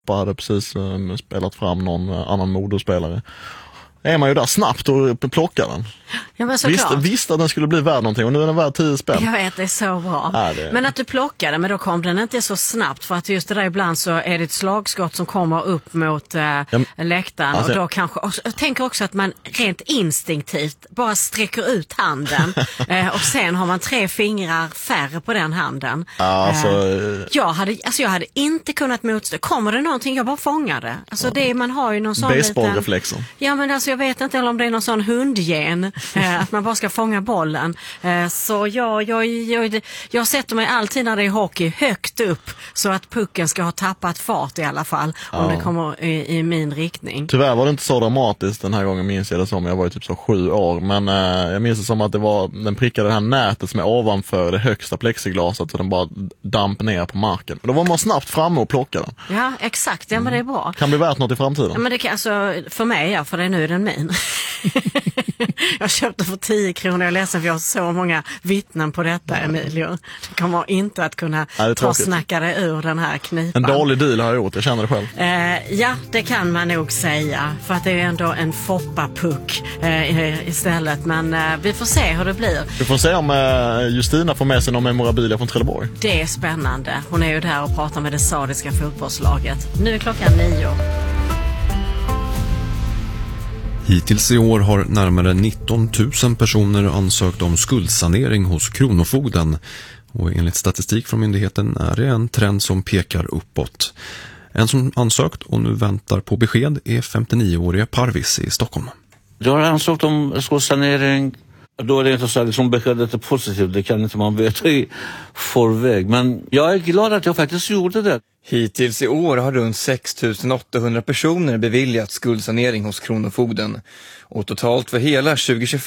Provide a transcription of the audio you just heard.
hade precis spelat fram någon annan moderspelare. Är man ju där snabbt och plockar den. Ja, men visst att den skulle bli värd någonting och nu är den värd 10 spänn. Jag vet, det är så bra. Ja, Men att du plockade, men då kom den inte så snabbt, för att just det där ibland så är det ett slagskott som kommer upp mot läktaren och då kanske, och jag tänker också att man rent instinktivt bara sträcker ut handen och sen har man 3 fingrar färre på den handen. Jag hade inte kunnat motstå. Kommer det någonting, jag bara fångade. Alltså det, man har ju någon sån baseballreflexen. Ja, men alltså jag vet inte om det är någon sån hundgen att man bara ska fånga bollen. Så jag sätter mig alltid när det är hockey högt upp så att pucken ska ha tappat fart i alla fall om det kommer i min riktning. Tyvärr var det inte så dramatiskt den här gången, minns jag det som. Jag var ju typ så 7 år, men jag minns det som att den prickade det här nätet som är ovanför det högsta plexiglaset så den bara damp ner på marken. Då var man snabbt framme och plockade den. Ja, exakt. Ja, men det är bra. Kan bli värt något i framtiden. Ja, men det kan, alltså, för mig, för det är nu den min. Jag köpte för 10 kronor. Jag är ledsen för jag har så många vittnen på detta, Emilio. Det kommer inte att kunna snacka det ur den här knipan. En dålig deal har jag gjort, jag känner det själv. Ja, det kan man nog säga. För att det är ändå en foppa-puck istället. Men vi får se hur det blir. Vi får se om Justina får med sig någon memorabilia från Trelleborg. Det är spännande. Hon är ju där och pratar med det sadiska fotbollslaget. Nu är klockan 9. Hittills i år har närmare 19 000 personer ansökt om skuldsanering hos Kronofogden. Och enligt statistik från myndigheten är det en trend som pekar uppåt. En som ansökt och nu väntar på besked är 59-åriga Parvis i Stockholm. Jag har ansökt om skuldsanering. Då är det inte så att beskedet är positivt. Det kan inte man veta i förväg. Men jag är glad att jag faktiskt gjorde det. Hittills i år har runt 6 800 personer beviljat skuldsanering hos Kronofogden. Och totalt för hela 2025